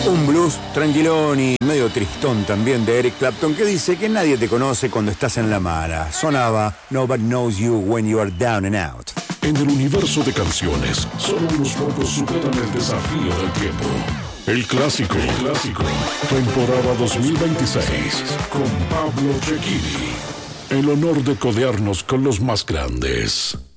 Un blues tranquilón y medio tristón también de Eric Clapton, que dice que nadie te conoce cuando estás en la mala. Sonaba Nobody Knows You When You Are Down and Out. En el universo de canciones, solo unos pocos superan el desafío del tiempo. El clásico, temporada 2026, con Pablo Cecchini. El honor de codearnos con los más grandes.